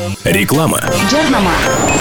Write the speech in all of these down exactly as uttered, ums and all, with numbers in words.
Реклама. Жарнама.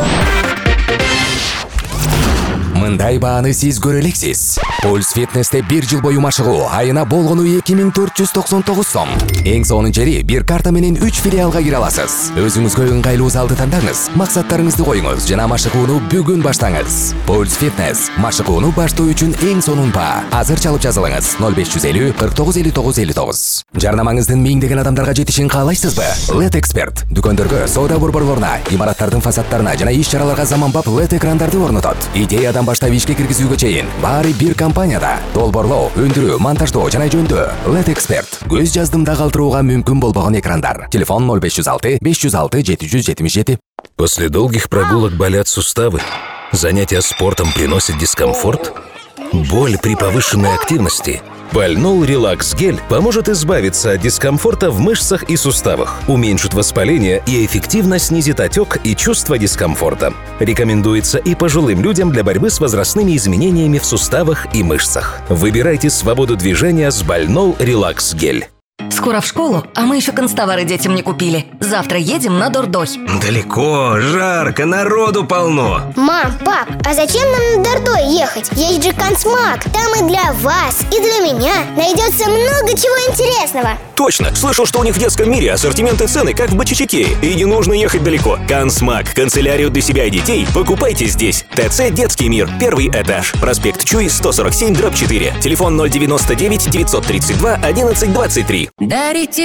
Мындай бааны сиз көрө элексиз. Пульс Фитнесте бир жыл бою машыгуу айына болгону эки миң төрт жүз токсон тогуз сом. Эң сонун жери бир карта менен үч филиалга кире аласыз. Өзүңүзгө ыңгайлуу залды тандаңыз, максаттарыңызды коюңуз жана машыгууну бүгүн баштаңыз. Пульс Фитнес машыгууну баштоо үчүн эң сонун баа. Азыр чалып жазылыңыз ноль беш жүз элүү кырк тогуз элүү тогуз элүү тогуз. Жарнамаңыздын миңдеген адамдарга жетишин каалайсызбы? Лед Эксперт дүкөндөргө, соода борборлоруна, имараттардын фасадтарына жана иш-чараларга заманбап лед экрандарды орнотот. Идеядан баштап ишке киргизүүгө чейин баары бир компанияда. Долборлоо, өндүрүү, монтаждоо жана жөндөө. Лед Эксперт көз жаздымда калтырууга мүмкүн болбогон экрандар. Телефон ноль беш жүз алты беш жүз алты жети жүз жетимиш жети. После долгих прогулок болят суставы. Занятия спортом приносят дискомфорт. Боль при повышенной активности. Больнол Релакс Гель поможет избавиться от дискомфорта в мышцах и суставах, уменьшит воспаление и эффективно снизит отек и чувство дискомфорта. Рекомендуется и пожилым людям для борьбы с возрастными изменениями в суставах и мышцах. Выбирайте свободу движения с Больнол Релакс Гель. Скоро в школу, а мы еще констовары детям не купили. Завтра едем на Дордой. Далеко, жарко, народу полно. Мам, пап, а зачем нам на Дордой ехать? Есть же Консмаг. Там и для вас, и для меня найдется много чего интересного. Точно! Слышал, что у них в детском мире ассортимент и цены, как в Бочичике. И не нужно ехать далеко. Консмаг. Канцелярию для себя и детей покупайте здесь. ТЦ «Детский мир». Первый этаж. Проспект Чуй, сто сорок семь, дробь четыре. Телефон ноль девяносто девять девятьсот тридцать два одиннадцать двадцать три. Дарите